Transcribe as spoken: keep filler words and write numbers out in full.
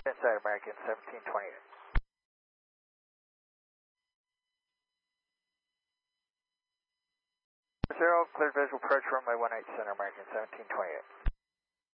Inside American seventeen twenty-eight. Zero, clear visual approach runway one eight center American seventeen twenty-eight.